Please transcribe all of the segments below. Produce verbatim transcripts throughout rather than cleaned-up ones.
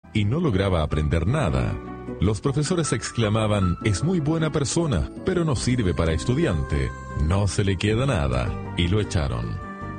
y no lograba aprender nada. Los profesores exclamaban: es muy buena persona, pero no sirve para estudiante, no se le queda nada, y lo echaron.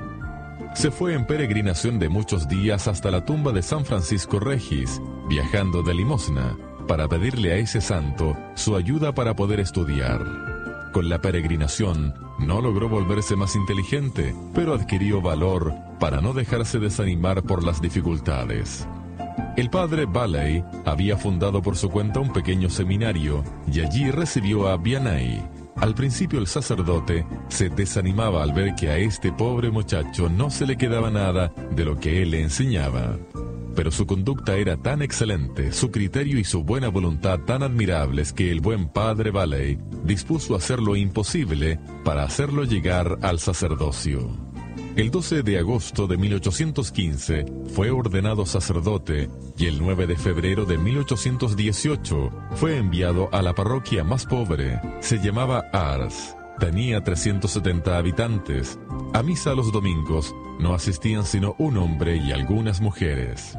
Se fue en peregrinación de muchos días hasta la tumba de San Francisco Regis, viajando de limosna, para pedirle a ese santo su ayuda para poder estudiar. Con la peregrinación, no logró volverse más inteligente, pero adquirió valor para no dejarse desanimar por las dificultades. El padre Valley había fundado por su cuenta un pequeño seminario y allí recibió a Vianney. Al principio el sacerdote se desanimaba al ver que a este pobre muchacho no se le quedaba nada de lo que él le enseñaba. Pero su conducta era tan excelente, su criterio y su buena voluntad tan admirables que el buen padre Valley dispuso hacer lo imposible para hacerlo llegar al sacerdocio. El doce de agosto de mil ochocientos quince fue ordenado sacerdote y el nueve de febrero de mil ochocientos dieciocho fue enviado a la parroquia más pobre. Se llamaba Ars. Tenía trescientos setenta habitantes. A misa los domingos no asistían sino un hombre y algunas mujeres.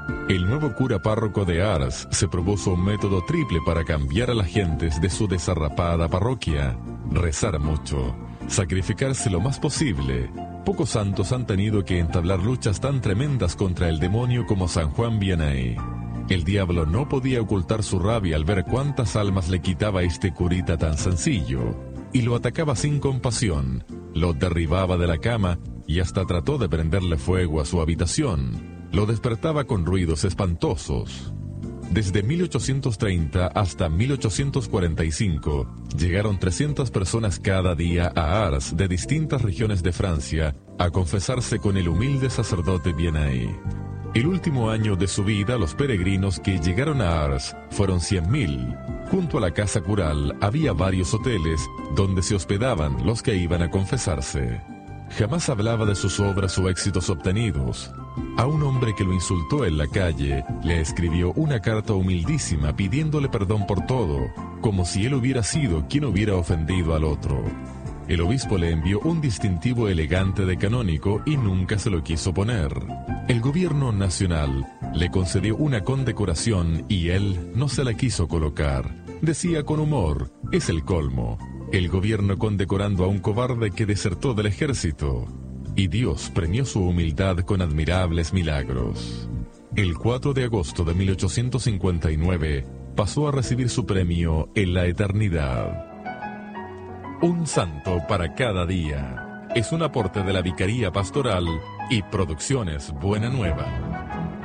El nuevo cura párroco de Ars se propuso un método triple para cambiar a las gentes de su desarrapada parroquia: rezar mucho, sacrificarse lo más posible. Pocos santos han tenido que entablar luchas tan tremendas contra el demonio como San Juan Vianney. El diablo no podía ocultar su rabia al ver cuántas almas le quitaba este curita tan sencillo, y lo atacaba sin compasión, lo derribaba de la cama y hasta trató de prenderle fuego a su habitación. Lo despertaba con ruidos espantosos. Desde mil ochocientos treinta hasta mil ochocientos cuarenta y cinco, llegaron trescientas personas cada día a Ars de distintas regiones de Francia a confesarse con el humilde sacerdote Vianney. El último año de su vida, los peregrinos que llegaron a Ars fueron cien mil. Junto a la casa cural había varios hoteles donde se hospedaban los que iban a confesarse. Jamás hablaba de sus obras o éxitos obtenidos. A un hombre que lo insultó en la calle, le escribió una carta humildísima pidiéndole perdón por todo, como si él hubiera sido quien hubiera ofendido al otro. El obispo le envió un distintivo elegante de canónigo y nunca se lo quiso poner. El gobierno nacional le concedió una condecoración y él no se la quiso colocar. Decía con humor: es el colmo. El gobierno condecorando a un cobarde que desertó del ejército. Y Dios premió su humildad con admirables milagros. El cuatro de agosto de mil ochocientos cincuenta y nueve pasó a recibir su premio en la eternidad. Un santo para cada día. Es un aporte de la Vicaría Pastoral y Producciones Buena Nueva.